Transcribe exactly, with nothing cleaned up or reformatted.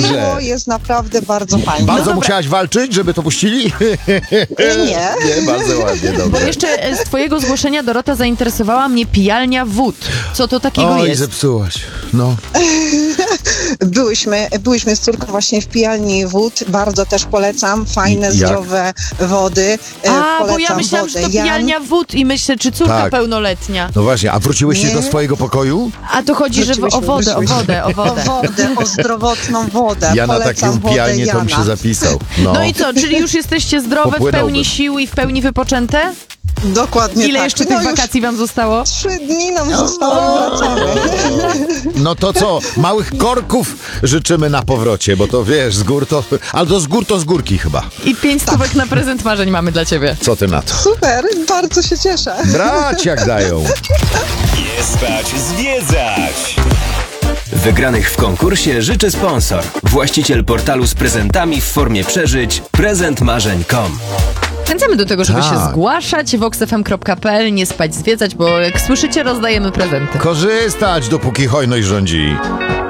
Dobrze. miło, jest naprawdę bardzo fajnie. Bardzo No musiałaś walczyć, żeby to puścili? dobra. Nie. Nie, bardzo ładnie, Bo dobrze. jeszcze e, z twojego zgłoszenia, Dorota, zainteresowała mnie pijalnia wód. Co to takiego Oj, jest? zepsułaś. No. Byłyśmy, byłyśmy z córką właśnie w pijalni wód. Bardzo też polecam. Fajne, Jak? zdrowe wody. E, A, bo polecam ja myślałam, że wodę to Jan. pijalnia wód i myślę, czy córka Tak. pełnoletnia. No właśnie, a wróciłyście Nie. do swojego pokoju? A to chodzi, że w, o Wróciłyśmy, wodę, o wróciłyśmy. wodę, o O wodę. wodę, o zdrowotną wodę. Ja na Polecam taką wodę pijalnię to bym Jana. się zapisał. No, No i co, czyli już jesteście zdrowe, w Popłynąłbym. pełni sił i w pełni wypoczęte? Dokładnie Ile tak. jeszcze No tych już wakacji wam zostało? Trzy dni nam zostało i wracamy. no to co, małych korków życzymy na powrocie, bo to wiesz, z gór to... Ale to z gór to z górki chyba. I pięć stówek na prezent marzeń mamy dla ciebie. Co ty na to? Super, bardzo się cieszę. Brać jak dają. Nie spać, zwiedzać! Wygranych w konkursie życzy sponsor. Właściciel portalu z prezentami w formie przeżyć prezent marzeń kropka com. Zachęcamy do tego, żeby Tak. się zgłaszać. vox f m kropka p l, nie spać, zwiedzać, bo jak słyszycie, rozdajemy prezenty. Korzystać, dopóki hojność rządzi.